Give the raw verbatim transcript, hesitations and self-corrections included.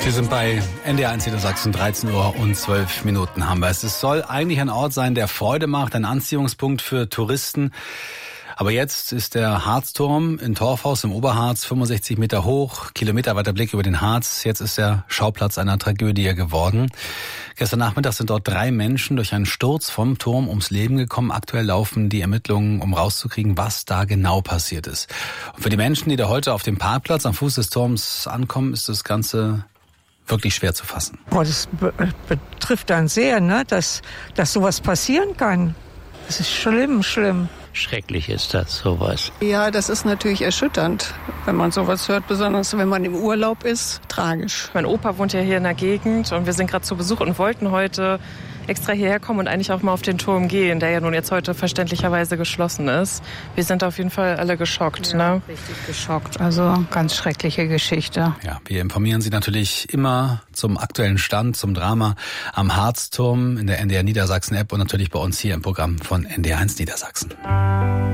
Wir sind bei N D R eins Niedersachsen, dreizehn Uhr und zwölf Minuten haben wir es. Es soll eigentlich ein Ort sein, der Freude macht, ein Anziehungspunkt für Touristen. Aber jetzt ist der Harzturm in Torfhaus im Oberharz, fünfundsechzig Meter hoch, kilometerweiter Blick über den Harz. Jetzt ist er Schauplatz einer Tragödie geworden. Gestern Nachmittag sind dort drei Menschen durch einen Sturz vom Turm ums Leben gekommen. Aktuell laufen die Ermittlungen, um rauszukriegen, was da genau passiert ist. Und für die Menschen, die da heute auf dem Parkplatz am Fuß des Turms ankommen, ist das Ganze wirklich schwer zu fassen. Oh, das be- betrifft dann sehr, ne, dass, dass sowas passieren kann. Das ist schlimm, schlimm. Schrecklich ist das, sowas. Ja, das ist natürlich erschütternd, wenn man sowas hört, besonders wenn man im Urlaub ist. Tragisch. Mein Opa wohnt ja hier in der Gegend und wir sind gerade zu Besuch und wollten heute extra hierher kommen und eigentlich auch mal auf den Turm gehen, der ja nun jetzt heute verständlicherweise geschlossen ist. Wir sind auf jeden Fall alle geschockt. Ja, ne? Richtig geschockt. Also ganz schreckliche Geschichte. Ja, wir informieren Sie natürlich immer zum aktuellen Stand, zum Drama am Harzturm in der N D R Niedersachsen App und natürlich bei uns hier im Programm von N D R eins Niedersachsen.